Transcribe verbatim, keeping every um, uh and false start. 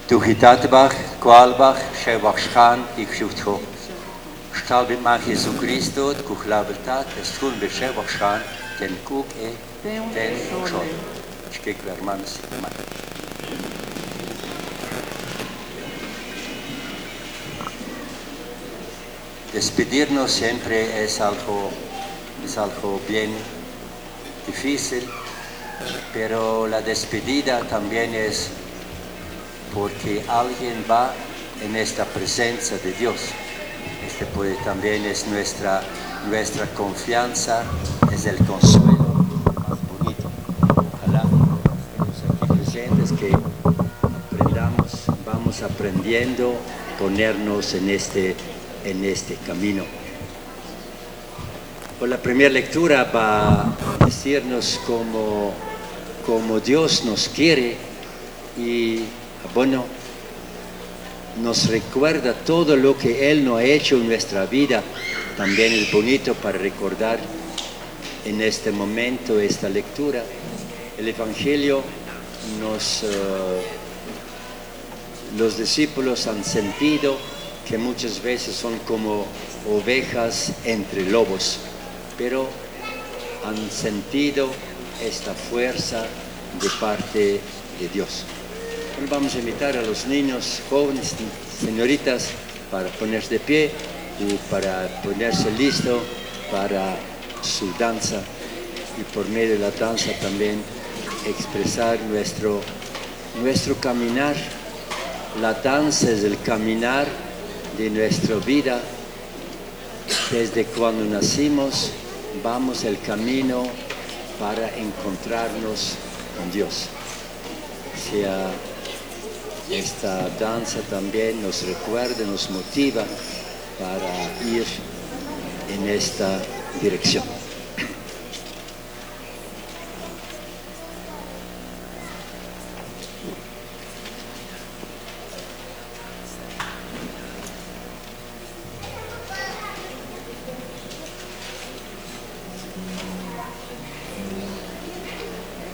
Tuhitatbach, Kualbach, Shevachshan, Ikshutho. Stalbit Mach Jesu Christo, Kuchlabertat, Estun Beshevachshan, Ten Kuk e Ten Shot. Shkik hermanos. Despedirnos siempre es algo, es algo bien difícil, pero la despedida también es porque alguien va en esta presencia de Dios. Este puede, también es nuestra, nuestra confianza, es el consuelo más bonito. Ojalá los aquí presentes que aprendamos, vamos aprendiendo a ponernos en este, en este camino. Pues la primera lectura va a decirnos cómo, cómo Dios nos quiere y, bueno, nos recuerda todo lo que Él nos ha hecho en nuestra vida. También es bonito para recordar en este momento esta lectura. El Evangelio nos, uh, los discípulos han sentido que muchas veces son como ovejas entre lobos, pero han sentido esta fuerza de parte de Dios. Hoy vamos a invitar a los niños, jóvenes, señoritas, para ponerse de pie y para ponerse listo para su danza, y por medio de la danza también expresar nuestro, nuestro caminar. La danza es el caminar de nuestra vida. Desde cuando nacimos vamos el camino para encontrarnos con Dios. Sea esta danza también nos recuerda, nos motiva para ir en esta dirección.